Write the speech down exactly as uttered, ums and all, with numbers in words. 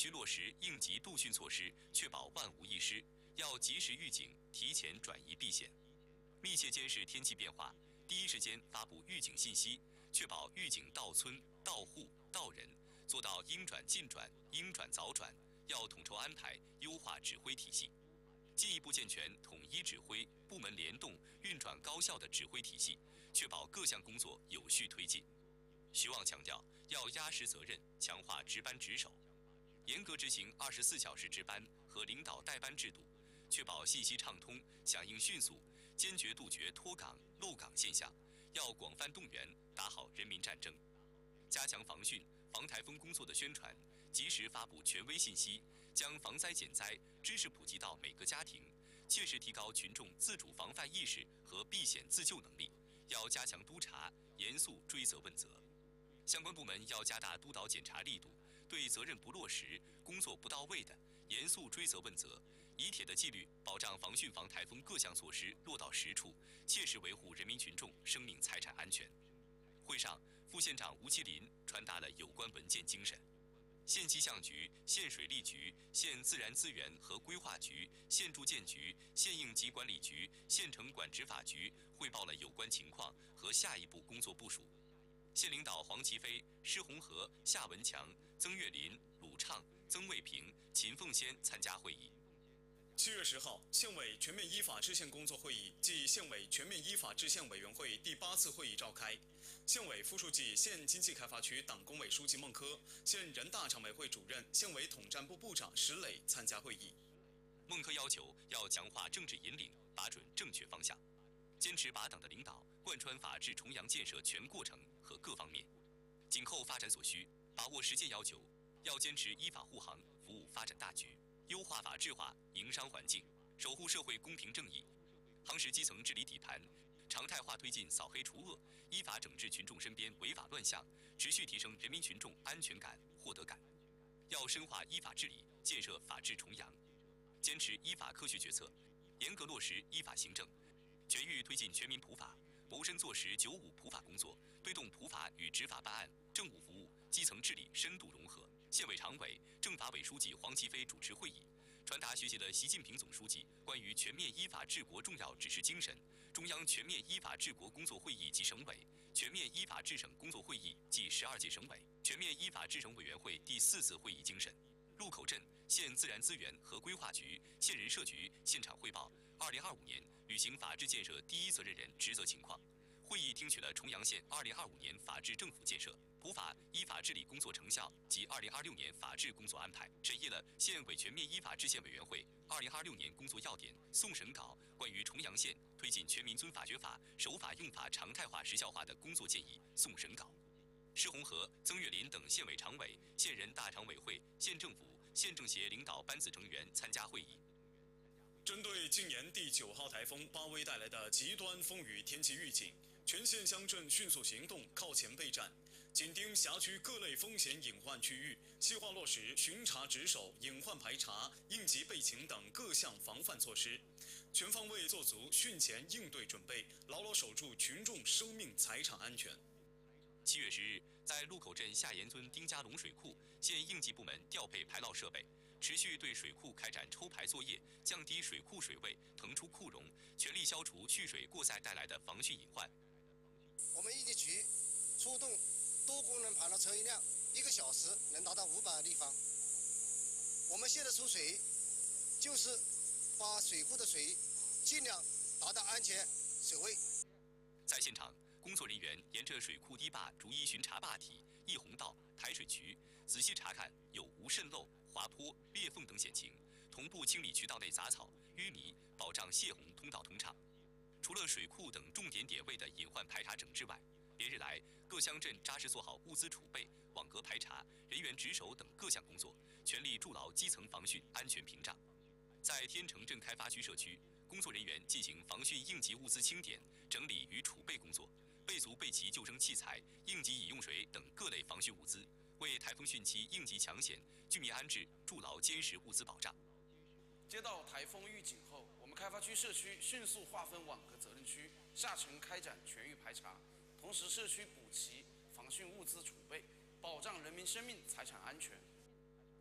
须落实应急度汛措施，确保万无一失。要及时预警，提前转移避险，密切监视天气变化，第一时间发布预警信息，确保预警到村、到户、到人，做到应转尽转、应转早转。要统筹安排，优化指挥体系，进一步健全统一指挥、部门联动、运转高效的指挥体系，确保各项工作有序推进。徐旺强调，要压实责任，强化值班值守，严格执行二十四小时值班和领导代班制度，确保信息畅通、响应迅速，坚决杜绝脱岗、漏岗现象。要广泛动员，打好人民战争，加强防汛、防台风工作的宣传，及时发布权威信息，将防灾减灾知识普及到每个家庭，切实提高群众自主防范意识和避险自救能力。要加强督查，严肃追责问责。相关部门要加大督导检查力度，对责任不落实、工作不到位的，严肃追责问责，以铁的纪律保障防汛防台风各项措施落到实处，切实维护人民群众生命财产安全。会上，副县长吴麒麟传达了有关文件精神。县气象局、县水利局、县自然资源和规划局、县住建局、县应急管理局、县城管执法局汇报了有关情况和下一步工作部署。县领导黄奇飞、施洪河、夏文强、曾岳林、鲁畅、曾卫平、秦凤仙参加会议。 七月十号，县委全面依法治县工作会议暨县委全面依法治县委员会第八次会议召开。县委副书记、县经济开发区党工委书记孟科、县人大常委会主任、县委统战部部长石磊参加会议。 孟科要求要强化政治引领，把准正确方向，坚持把党的领导贯穿法治重阳建设全过程和各方面，紧扣发展所需，把握实践要求，要坚持依法护航，服务发展大局，优化法治化营商环境，守护社会公平正义，夯实基层治理底盘，常态化推进扫黑除恶，依法整治群众身边违法乱象，持续提升人民群众安全感、获得感。要深化依法治理，建设法治重阳，坚持依法科学决策，严格落实依法行政，全域推进全民普法，谋深做实九五普法工作，推动普法与执法办案、政务服务、基层治理深度融合。县委常委、政法委书记黄奇飞主持会议，传达学习了习近平总书记关于全面依法治国重要指示精神，中央全面依法治国工作会议及省委、全面依法治省工作会议暨十二届省委、全面依法治省委员会第四次会议精神。路口镇县自然资源和规划局、县人社局现场汇报二零二五年履行法治建设第一责任人职责情况。会议听取了重阳县二零二五年法治政府建设、普法依法治理工作成效及二零二六年法治工作安排，审议了县委全面依法治县委员会二零二六年工作要点送审稿关于重阳县推进全民遵法学法、守法用法常态化实效化的工作建议送审稿。施洪河、曾岳林等县委常委、县人大常委会、县政府、县政协领导班子成员参加会议。 针对今年第九号台风巴威带来的极端风雨天气预警，全县乡镇迅速行动，靠前备战，紧盯辖区各类风险隐患区域，细化落实巡查值守、隐患排查、应急备勤等各项防范措施，全方位做足汛前应对准备，牢牢守住群众生命财产安全。 七月十日，在路口镇下岩村丁家龙水库，县应急部门调配排涝设备，持续对水库开展抽排作业，降低水库水位，腾出库容，全力消除蓄水过载带来的防汛隐患。 我们应急局出动多功能排涝车一辆，一个小时能达到五百个立方。我们现在出水，就是把水库的水尽量达到安全水位。 在现场，工作人员沿着水库堤坝逐一巡查坝体、溢洪道、排水渠，仔细查看有无渗漏、滑坡、裂缝等险情，同步清理渠道内杂草、淤泥，保障泄洪通道通畅。除了水库等重点点位的隐患排查整治外，连日来各乡镇扎实做好物资储备、网格排查、人员值守等各项工作，全力筑牢基层防汛安全屏障。在天成镇开发区社区，工作人员进行防汛应急物资清点、整理与储备工作，备足备齐救生器材、应急饮用水等各类防汛物资，为台风汛期应急抢险、居民安置筑牢坚实物资保障。 接到台风预警后，我们开发区社区迅速划分网格责任区，下沉开展全域排查，同时社区补齐防汛物资储备，保障人民生命财产安全。